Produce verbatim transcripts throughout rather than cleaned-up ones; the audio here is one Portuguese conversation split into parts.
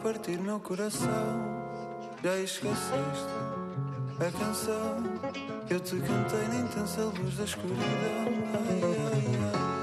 Partir meu coração, já esqueceste a canção que eu te cantei na intensa luz da escuridão. Ai, ai, ai.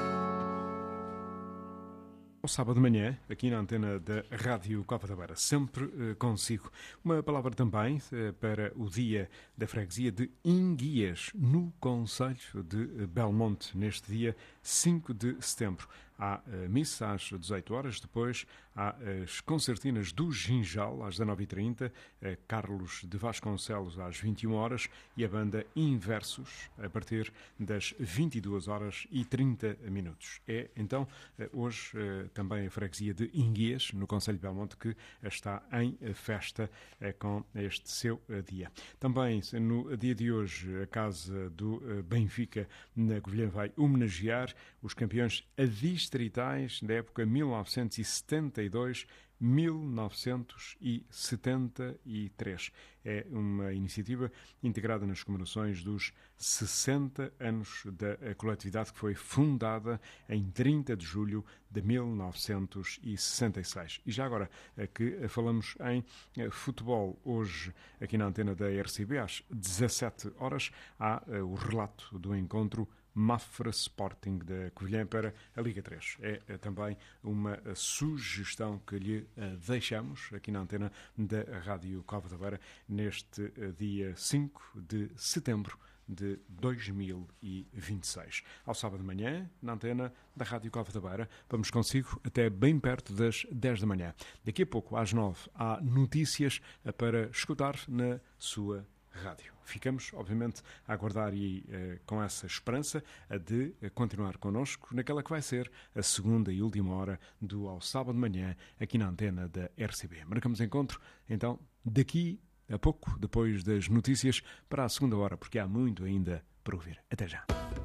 Ao sábado de manhã, aqui na antena da Rádio Cova da Beira, sempre uh, consigo. Uma palavra também uh, para o dia da freguesia de Inguias, no concelho de Belmonte, neste dia cinco de setembro. Há uh, missa às dezoito horas, depois há as concertinas do Ginjal às dezanove e trinta, uh, Carlos de Vasconcelos às vinte e uma horas e a banda Inversos a partir das vinte e duas horas e trinta minutos. É então uh, hoje uh, também a freguesia de Inguias, no concelho de Belmonte, que está em festa uh, com este seu uh, dia. Também no dia de hoje a Casa do uh, Benfica na Covilhã vai homenagear os campeões distritais da época mil novecentos e setenta e dois a mil novecentos e setenta e três. É uma iniciativa integrada nas comemorações dos sessenta anos da coletividade que foi fundada em trinta de julho de mil novecentos e sessenta e seis. E já agora que falamos em futebol, hoje aqui na antena da R C B às dezassete horas há o relato do encontro Mafra Sporting da Covilhã para a Liga três. É, é também uma sugestão que lhe uh, deixamos aqui na antena da Rádio Cova da Beira neste uh, dia cinco de setembro de dois mil e vinte e seis. Ao sábado de manhã, na antena da Rádio Cova da Beira, vamos consigo até bem perto das dez da manhã. Daqui a pouco, às nove, há notícias para escutar na sua rádio. Ficamos, obviamente, a aguardar e uh, com essa esperança uh, de uh, continuar connosco naquela que vai ser a segunda e última hora do ao sábado de manhã aqui na antena da R C B. Marcamos encontro, então, daqui a pouco, depois das notícias, para a segunda hora, porque há muito ainda para ouvir. Até já.